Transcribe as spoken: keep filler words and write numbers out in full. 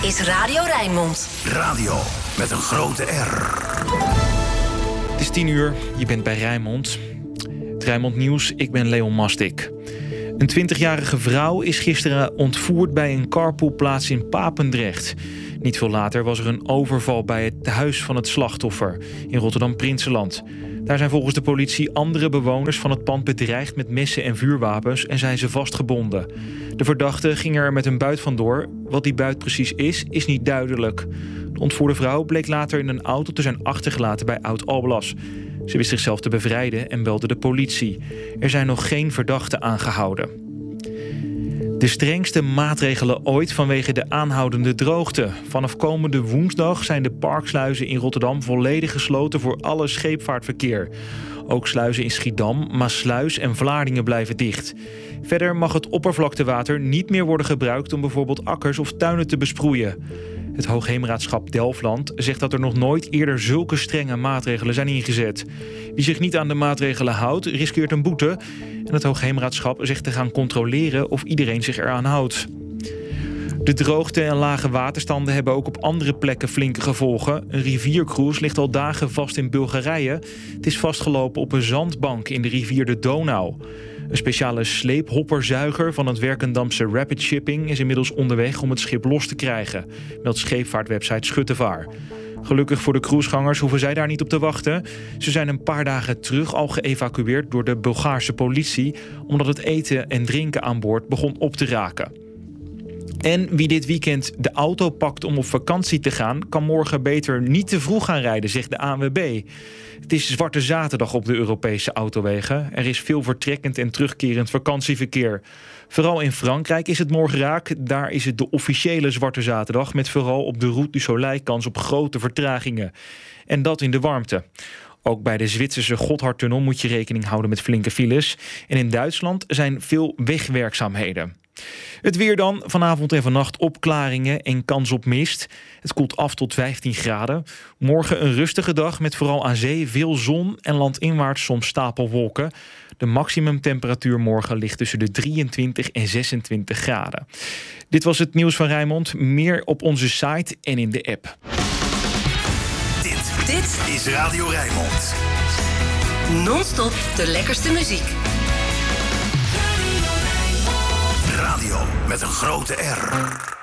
is Radio Rijnmond. Radio met een grote R. Het is tien uur, je bent bij Rijnmond. Het Rijnmond Nieuws, ik ben Leon Mastik. Een twintigjarige vrouw is gisteren ontvoerd bij een carpoolplaats in Papendrecht. Niet veel later was er een overval bij het huis van het slachtoffer in Rotterdam-Prinsenland. Daar zijn volgens de politie andere bewoners van het pand bedreigd met messen en vuurwapens en zijn ze vastgebonden. De verdachte ging er met een buit vandoor. Wat die buit precies is, is niet duidelijk. De ontvoerde vrouw bleek later in een auto te zijn achtergelaten bij Oud-Alblas. Ze wist zichzelf te bevrijden en belde de politie. Er zijn nog geen verdachten aangehouden. De strengste maatregelen ooit vanwege de aanhoudende droogte. Vanaf komende woensdag zijn de parksluizen in Rotterdam volledig gesloten voor alle scheepvaartverkeer. Ook sluizen in Schiedam, Maassluis en Vlaardingen blijven dicht. Verder mag het oppervlaktewater niet meer worden gebruikt om bijvoorbeeld akkers of tuinen te besproeien. Het Hoogheemraadschap Delfland zegt dat er nog nooit eerder zulke strenge maatregelen zijn ingezet. Wie zich niet aan de maatregelen houdt, riskeert een boete. En het Hoogheemraadschap zegt te gaan controleren of iedereen zich eraan houdt. De droogte en lage waterstanden hebben ook op andere plekken flinke gevolgen. Een riviercruise ligt al dagen vast in Bulgarije. Het is vastgelopen op een zandbank in de rivier de Donau. Een speciale sleephopperzuiger van het Werkendamse Rapid Shipping is inmiddels onderweg om het schip los te krijgen, meldt scheepvaartwebsite Schuttevaar. Gelukkig voor de cruisegangers hoeven zij daar niet op te wachten. Ze zijn een paar dagen terug al geëvacueerd door de Bulgaarse politie, omdat het eten en drinken aan boord begon op te raken. En wie dit weekend de auto pakt om op vakantie te gaan, kan morgen beter niet te vroeg gaan rijden, zegt de A N W B. Het is Zwarte Zaterdag op de Europese autowegen. Er is veel vertrekkend en terugkerend vakantieverkeer. Vooral in Frankrijk is het morgen raak. Daar is het de officiële Zwarte Zaterdag, met vooral op de Route du Soleil kans op grote vertragingen. En dat in de warmte. Ook bij de Zwitserse Gotthardtunnel moet je rekening houden met flinke files. En in Duitsland zijn veel wegwerkzaamheden. Het weer dan. Vanavond en vannacht opklaringen en kans op mist. Het koelt af tot vijftien graden. Morgen een rustige dag met vooral aan zee veel zon en landinwaarts soms stapelwolken. De maximumtemperatuur morgen ligt tussen de drieëntwintig en zesentwintig graden. Dit was het nieuws van Rijnmond. Meer op onze site en in de app. Dit, dit is Radio Rijnmond. Non-stop de lekkerste muziek. Radio met een grote R.